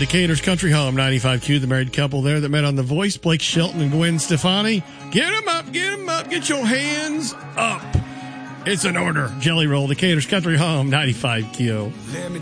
Decatur's Country Home, 95Q, the married couple there that met on The Voice, Blake Shelton and Gwen Stefani. Get them up, get your hands up. It's an order. Jelly Roll, Decatur's Country Home, 95Q.